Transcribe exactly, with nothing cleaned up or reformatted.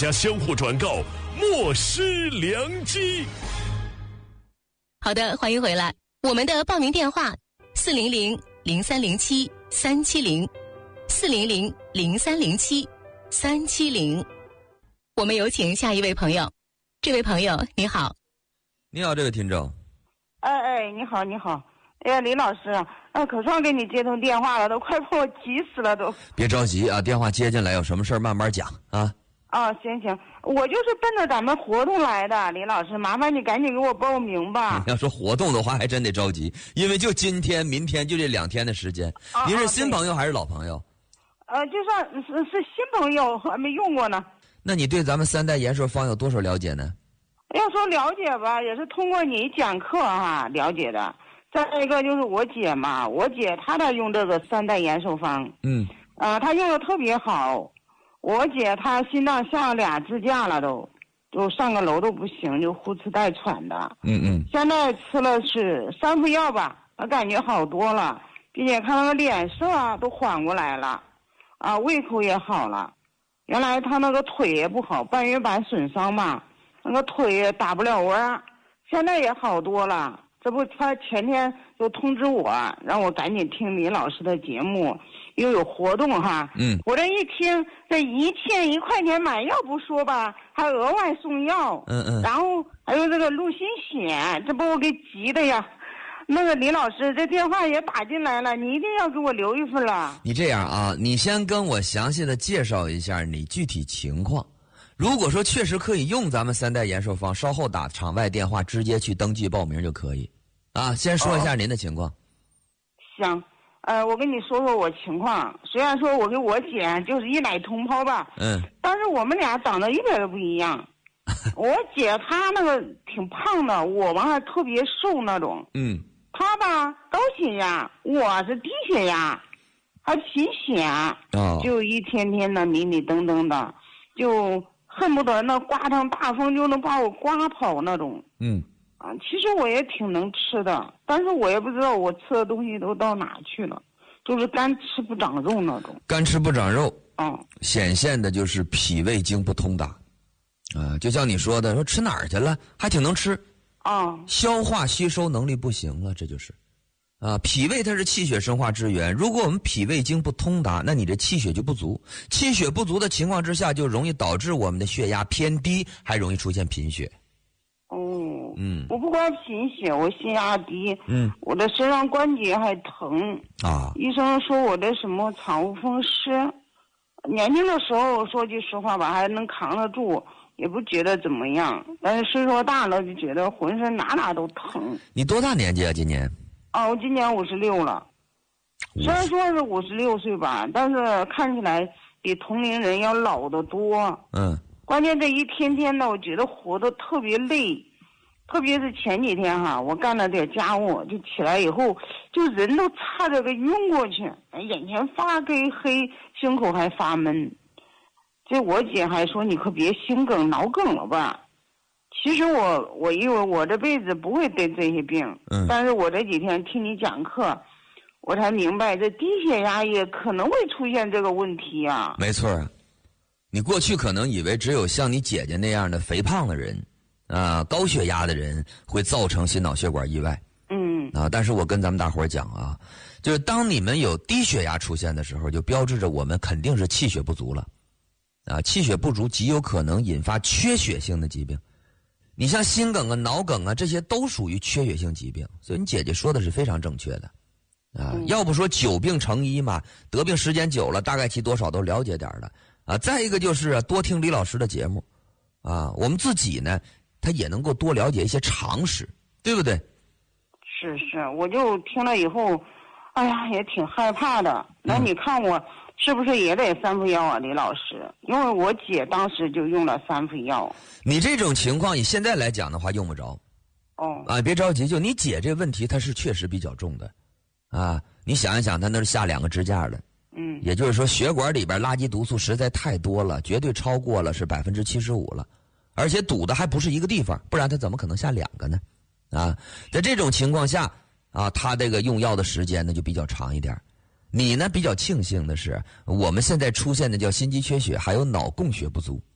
家相互转告，莫失良机。 好的，欢迎回来。我们的报名电话四零零零三零七三七零，四零零零三零七三七零。我们有请下一位朋友。这位朋友你好。 你好，这位听众。 哎哎，你好你好。哎呀，李老师，啊，可算给你接通电话了，都快把我急死了都。 别着急啊，电话接进来，有什么事儿慢慢讲啊。 啊，行行，我就是奔着咱们活动来的，李老师，麻烦你赶紧给我报名吧。 你要说活动的话，还真得着急，因为就今天、明天就这两天的时间。 啊、 您是新朋友还是老朋友？ 呃，就算是是新朋友，还没用过呢。 那你对咱们三代延寿坊有多少了解呢？ 要说了解吧，也是通过你讲课哈、啊、了解的。再一个就是我姐嘛，我姐她在用这个三代延寿坊， 嗯， 啊、呃，她用的特别好。我姐她心脏下俩支架了都，就上个楼都不行，就呼哧带喘的。 嗯嗯。 现在吃了是三副药吧，我感觉好多了，并且看那个脸色啊都缓过来了，啊，胃口也好了。原来她那个腿也不好，半月板损伤嘛，那个腿也打不了窝，现在也好多了。这不，他前天就通知我，让我赶紧听李老师的节目，又有活动哈。 嗯。 我这一听，这一天一块钱买药不说吧，还额外送药。 嗯嗯。 然后还有这个陆心险，这把我给急的呀。那个李老师，这电话也打进来了，你一定要给我留一份了。 你这样啊，你先跟我详细的介绍一下你具体情况。如果说确实可以用咱们三代延寿坊，稍后打场外电话直接去登记报名就可以。啊，先说一下您的情况。 哦、行，呃，我跟你说说我情况。虽然说我跟我姐就是一奶同胞吧， 嗯， 但是我们俩长得一点都不一样。我姐她那个挺胖的，我吧还特别瘦那种。 嗯， 她吧高血压，我是低血压，还贫血， 哦， 就一天天的迷迷瞪瞪的，就恨不得那刮上大风就能把我刮跑那种。 嗯。 啊，其实我也挺能吃的，但是我也不知道我吃的东西都到哪去了，就是干吃不长肉那种。 干吃不长肉， 嗯， 显现的就是脾胃经不通达，啊，就像你说的，说吃哪儿去了，还挺能吃， 啊， 消化吸收能力不行了，这就是，啊，脾胃它是气血生化之源，如果我们脾胃经不通达，那你这气血就不足，气血不足的情况之下，就容易导致我们的血压偏低，还容易出现贫血。 哦， 嗯， 我不光贫血，我血压低， 嗯， 我的身上关节还疼啊。 医生说我的什么产后风湿，年轻的时候说句实话吧，还能扛得住，也不觉得怎么样。但是岁数大了，就觉得浑身哪哪都疼。 你多大年纪啊？今年？ 啊，我今年五十六了。虽然说是五十六岁吧，但是看起来比同龄人要老得多。 嗯。 关键这一天天的，我觉得活得特别累，特别是前几天哈，我干了点家务，就起来以后，就人都差点给晕过去，眼前发黑黑，胸口还发闷。这我姐还说你可别心梗、脑梗了吧。其实我我以为我这辈子不会得这些病， 嗯， 但是我这几天听你讲课，我才明白这低血压也可能会出现这个问题啊。 没错啊。你过去可能以为只有像你姐姐那样的肥胖的人，啊、呃，高血压的人会造成心脑血管意外。 嗯。 啊，但是我跟咱们大伙儿讲啊，就是当你们有低血压出现的时候，就标志着我们肯定是气血不足了。啊，气血不足极有可能引发缺血性的疾病。你像心梗啊、脑梗啊，这些都属于缺血性疾病。所以你姐姐说的是非常正确的。啊， 嗯、 要不说久病成医嘛，得病时间久了，大概其多少都了解点儿的。啊，再一个就是、啊、多听李老师的节目，啊，我们自己呢，他也能够多了解一些常识，对不对？ 是是，我就听了以后，哎呀，也挺害怕的。那你看我是不是也得三副药啊，李老师？因为我姐当时就用了三副药。 你这种情况以现在来讲的话，用不着。 哦。 啊，别着急，就你姐这问题，她是确实比较重的，啊，你想一想，她那是下两个支架的。 嗯， 也就是说，血管里边垃圾毒素实在太多了，绝对超过了是百分之七十五了，而且堵的还不是一个地方，不然他怎么可能下两个呢？啊，在这种情况下，啊，他这个用药的时间呢就比较长一点。你呢比较庆幸的是，我们现在出现的叫心肌缺血，还有脑供血不足。